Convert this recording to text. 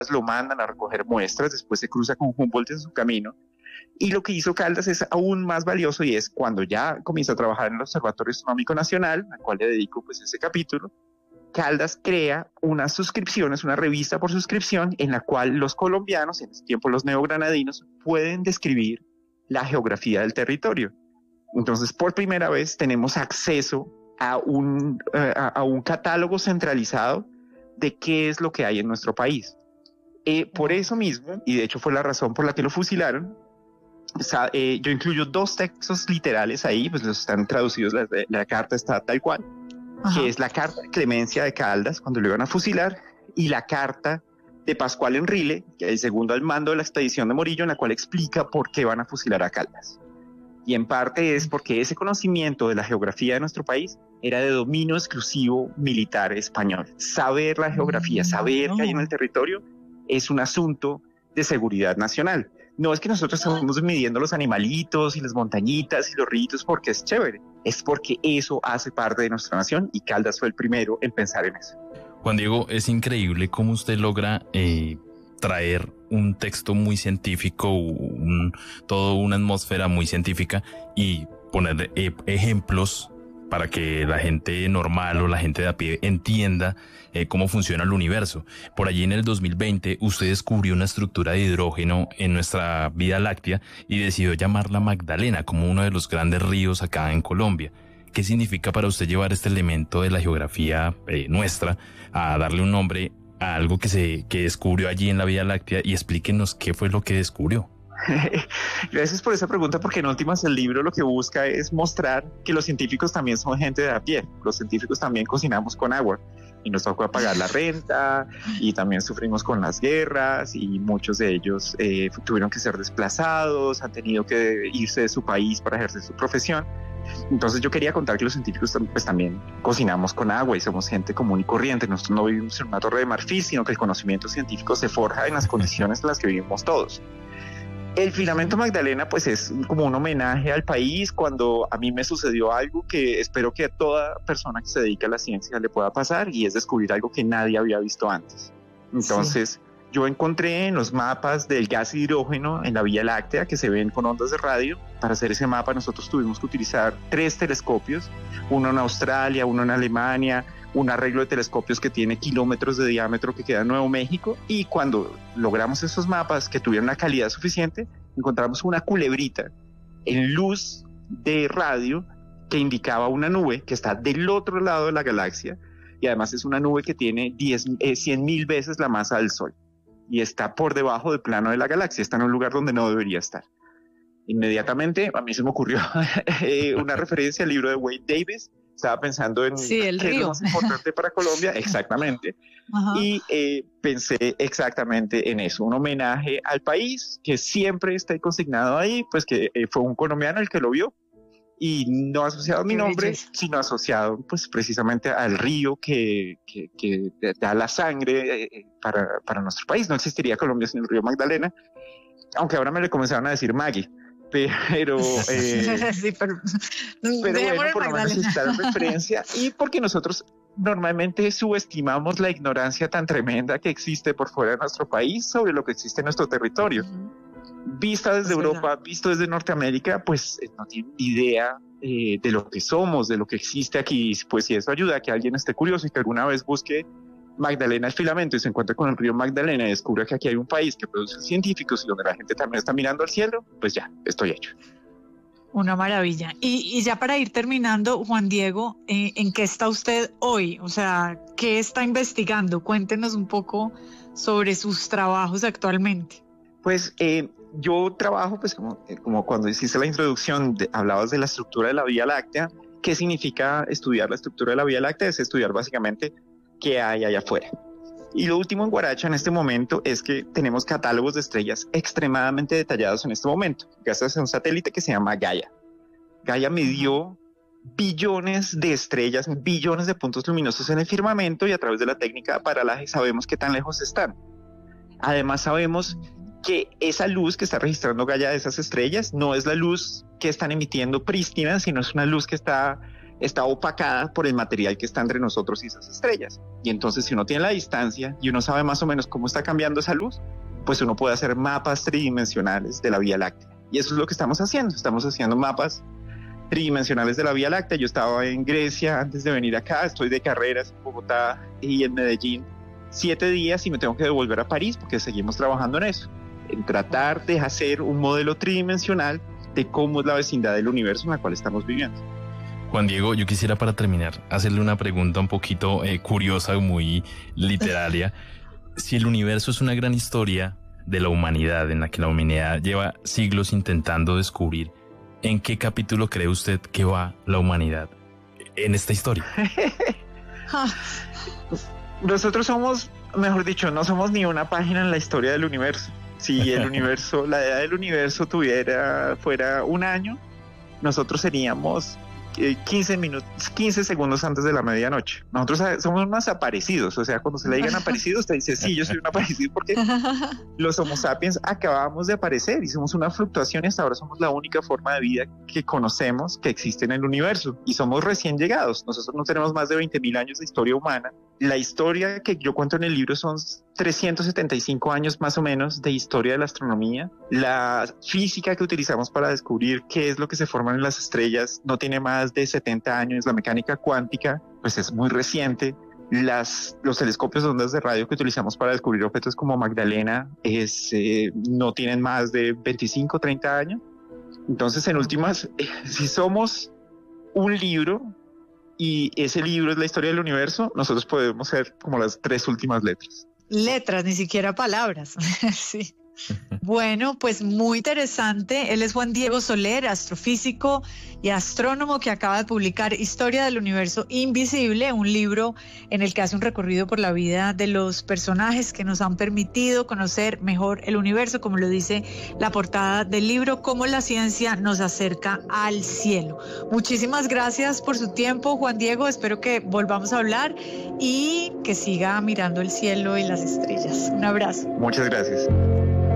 lo mandan a recoger muestras, después se cruza con Humboldt en su camino. Y lo que hizo Caldas es aún más valioso, y es cuando ya comienza a trabajar en el Observatorio Astronómico Nacional, al cual le dedico pues ese capítulo. Caldas crea unas suscripciones, una revista por suscripción, en la cual los colombianos, en ese tiempo los neogranadinos, pueden describir la geografía del territorio. Entonces, por primera vez tenemos acceso a un catálogo centralizado de qué es lo que hay en nuestro país. Por eso mismo, y de hecho fue la razón por la que lo fusilaron, yo incluyo 2 textos literales ahí, pues los están traducidos, la carta está tal cual, que es la carta de clemencia de Caldas cuando lo iban a fusilar, y la carta de Pascual Enrile, que es el segundo al mando de la expedición de Morillo, en la cual explica por qué van a fusilar a Caldas. Y en parte es porque ese conocimiento de la geografía de nuestro país era de dominio exclusivo militar español. Saber la geografía, saber qué hay en el territorio, es un asunto de seguridad nacional. No es que nosotros estamos midiendo los animalitos y las montañitas y los ríos porque es chévere, es porque eso hace parte de nuestra nación, y Caldas fue el primero en pensar en eso. Juan Diego, es increíble cómo usted logra traer un texto muy científico, toda una atmósfera muy científica, y poner ejemplos para que la gente normal o la gente de a pie entienda cómo funciona el universo. Por allí en el 2020 usted descubrió una estructura de hidrógeno en nuestra Vía Láctea y decidió llamarla Magdalena, como uno de los grandes ríos acá en Colombia. ¿Qué significa para usted llevar este elemento de la geografía nuestra a darle un nombre a algo que descubrió allí en la Vía Láctea? Y explíquenos qué fue lo que descubrió. Gracias por esa pregunta, porque en últimas el libro lo que busca es mostrar que los científicos también son gente de a pie. Los científicos también cocinamos con agua y nos tocó pagar la renta, y también sufrimos con las guerras, y muchos de ellos tuvieron que ser desplazados, han tenido que irse de su país para ejercer su profesión. Entonces yo quería contar que los científicos pues también cocinamos con agua y somos gente común y corriente. Nosotros no vivimos en una torre de marfil, sino que el conocimiento científico se forja en las condiciones en las que vivimos todos. El filamento Magdalena pues es como un homenaje al país cuando a mí me sucedió algo que espero que a toda persona que se dedica a la ciencia le pueda pasar, y es descubrir algo que nadie había visto antes. Entonces yo encontré en los mapas del gas hidrógeno en la Vía Láctea, que se ven con ondas de radio. Para hacer ese mapa nosotros tuvimos que utilizar 3 telescopios, uno en Australia, uno en Alemania, un arreglo de telescopios que tiene kilómetros de diámetro que queda en Nuevo México, y cuando logramos esos mapas que tuvieron la calidad suficiente, encontramos una culebrita en luz de radio que indicaba una nube que está del otro lado de la galaxia, y además es una nube que tiene 100,000 veces la masa del Sol, y está por debajo del plano de la galaxia, está en un lugar donde no debería estar. Inmediatamente a mí se me ocurrió una referencia al libro de Wade Davis. Estaba pensando en qué es lo más importante para Colombia, exactamente. Y pensé exactamente en eso, un homenaje al país que siempre está consignado ahí, pues que fue un colombiano el que lo vio, y no asociado a mi nombre, sino asociado pues precisamente al río que da la sangre para nuestro país. No existiría Colombia sin el río Magdalena, aunque ahora me le comenzaron a decir Maggie. Pero sí, pero bueno, por lo menos está la referencia, y porque nosotros normalmente subestimamos la ignorancia tan tremenda que existe por fuera de nuestro país sobre lo que existe en nuestro territorio. Vista desde Europa, visto desde Norteamérica, pues no tienen idea de lo que somos, de lo que existe aquí. Pues si eso ayuda a que alguien esté curioso y que alguna vez busque Magdalena el filamento y se encuentra con el río Magdalena y descubre que aquí hay un país que produce científicos y donde la gente también está mirando al cielo, pues ya, estoy hecho. Una maravilla. Y ya para ir terminando, Juan Diego, ¿en qué está usted hoy? O sea, ¿qué está investigando? Cuéntenos un poco sobre sus trabajos actualmente. Pues yo trabajo, pues como cuando hiciste la introducción, hablabas de la estructura de la Vía Láctea. ¿Qué significa estudiar la estructura de la Vía Láctea? Es estudiar básicamente qué hay allá afuera. Y lo último en Guaracha en este momento es que tenemos catálogos de estrellas extremadamente detallados en este momento, gracias a un satélite que se llama Gaia. Gaia midió billones de estrellas, billones de puntos luminosos en el firmamento, y a través de la técnica de paralaje sabemos qué tan lejos están. Además sabemos que esa luz que está registrando Gaia de esas estrellas no es la luz que están emitiendo prístina, sino es una luz que está está opacada por el material que está entre nosotros y esas estrellas. Y entonces si uno tiene la distancia y uno sabe más o menos cómo está cambiando esa luz, pues uno puede hacer mapas tridimensionales de la Vía Láctea. Y eso es lo que estamos haciendo mapas tridimensionales de la Vía Láctea. Yo estaba en Grecia antes de venir acá, estoy de carreras en Bogotá y en Medellín 7 días y me tengo que devolver a París porque seguimos trabajando en eso, en tratar de hacer un modelo tridimensional de cómo es la vecindad del universo en la cual estamos viviendo. Juan Diego, yo quisiera para terminar hacerle una pregunta un poquito curiosa, muy literaria. Si el universo es una gran historia de la humanidad en la que la humanidad lleva siglos intentando descubrir, ¿en qué capítulo cree usted que va la humanidad en esta historia? Nosotros somos, mejor dicho, no somos ni una página en la historia del universo. Si el universo, la edad del universo fuera un año, nosotros seríamos 15 segundos antes de la medianoche. Nosotros somos unos aparecidos, o sea, cuando se le digan aparecidos, usted dice, sí, yo soy un aparecido porque los Homo sapiens acabamos de aparecer y somos una fluctuación y hasta ahora somos la única forma de vida que conocemos que existe en el universo y somos recién llegados. Nosotros no tenemos más de 20.000 años de historia humana. La historia que yo cuento en el libro son 375 años más o menos de historia de la astronomía. La física que utilizamos para descubrir qué es lo que se forman en las estrellas no tiene más de 70 años. La mecánica cuántica pues es muy reciente. Los telescopios de ondas de radio que utilizamos para descubrir objetos como Magdalena no tienen más de 25, 30 años. Entonces, en últimas, si somos un libro y ese libro es la historia del universo, nosotros podemos ser como las 3 últimas letras. Letras, ni siquiera palabras. Sí. Bueno, pues muy interesante. Él es Juan Diego Soler, astrofísico y astrónomo que acaba de publicar Historia del Universo Invisible, un libro en el que hace un recorrido por la vida de los personajes que nos han permitido conocer mejor el universo, como lo dice la portada del libro, cómo la ciencia nos acerca al cielo. Muchísimas gracias por su tiempo, Juan Diego. Espero que volvamos a hablar y que siga mirando el cielo y las estrellas. Un abrazo. Muchas gracias.